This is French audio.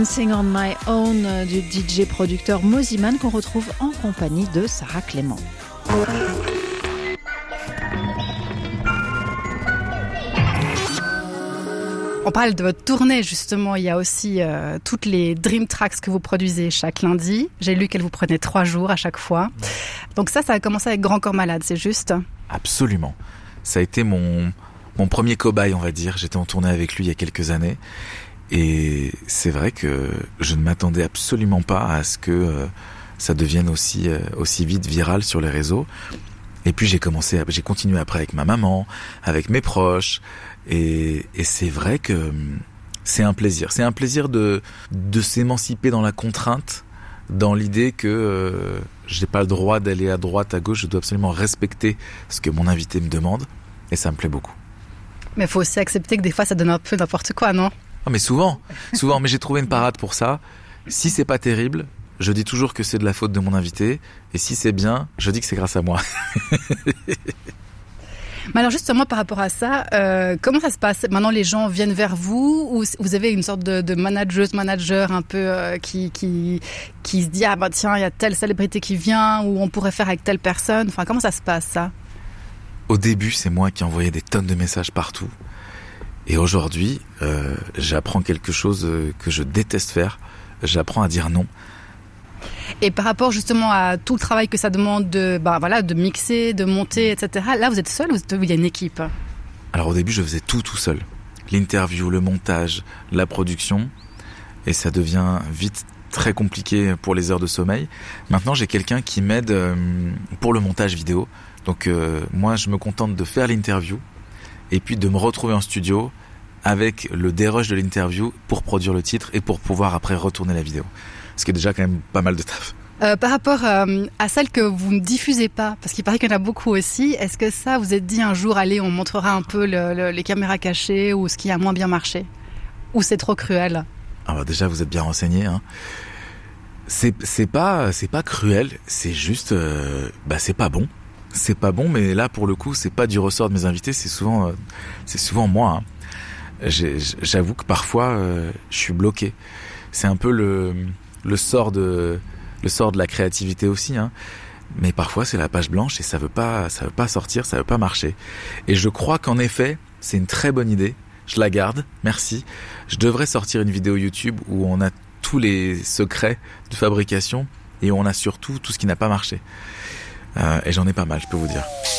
Sing on My Own du DJ producteur Mosiman qu'on retrouve en compagnie de Sarah Clément. On parle de votre tournée justement, il y a aussi toutes les Dream Tracks que vous produisez chaque lundi. J'ai lu qu'elle vous prenait 3 jours à chaque fois. Donc ça a commencé avec Grand Corps Malade, c'est juste? Absolument. Ça a été mon premier cobaye, on va dire. J'étais en tournée avec lui il y a quelques années. Et c'est vrai que je ne m'attendais absolument pas à ce que ça devienne aussi vite viral sur les réseaux. Et puis j'ai continué après avec ma maman, avec mes proches. Et c'est vrai que c'est un plaisir. C'est un plaisir de s'émanciper dans la contrainte, dans l'idée que j'ai pas le droit d'aller à droite, à gauche. Je dois absolument respecter ce que mon invité me demande. Et ça me plaît beaucoup. Mais il faut aussi accepter que des fois ça donne un peu n'importe quoi, non ? Ah mais souvent, mais j'ai trouvé une parade pour ça. Si c'est pas terrible, je dis toujours que c'est de la faute de mon invité, et si c'est bien, je dis que c'est grâce à moi. Mais alors justement par rapport à ça, comment ça se passe ? Maintenant les gens viennent vers vous, ou vous avez une sorte de manager un peu qui se dit ah bah tiens il y a telle célébrité qui vient, ou on pourrait faire avec telle personne. Enfin comment ça se passe ça ? Au début c'est moi qui envoyais des tonnes de messages partout. Et aujourd'hui, j'apprends quelque chose que je déteste faire. J'apprends à dire non. Et par rapport justement à tout le travail que ça demande de mixer, de monter, etc. Là, vous êtes seul ou il y a une équipe ? Alors au début, je faisais tout seul. L'interview, le montage, la production. Et ça devient vite très compliqué pour les heures de sommeil. Maintenant, j'ai quelqu'un qui m'aide pour le montage vidéo. Donc moi, je me contente de faire l'interview. Et puis de me retrouver en studio avec le dérush de l'interview pour produire le titre et pour pouvoir après retourner la vidéo. Ce qui est déjà quand même pas mal de taf. Par rapport à celle que vous ne diffusez pas, parce qu'il paraît qu'il y en a beaucoup aussi, est-ce que ça vous êtes dit un jour, allez, on montrera un peu les caméras cachées ou ce qui a moins bien marché ? Ou c'est trop cruel ? Alors déjà, vous êtes bien renseigné, hein. C'est pas cruel, c'est juste, c'est pas bon. C'est pas bon, mais là pour le coup c'est pas du ressort de mes invités, c'est souvent moi, hein. J'avoue que parfois je suis bloqué. C'est un peu le sort de la créativité aussi, hein. Mais parfois c'est la page blanche et ça veut pas sortir, ça veut pas marcher. Et je crois qu'en effet c'est une très bonne idée. Je la garde, merci. Je devrais sortir une vidéo YouTube où on a tous les secrets de fabrication et où on a surtout tout ce qui n'a pas marché. Et j'en ai pas mal, je peux vous dire.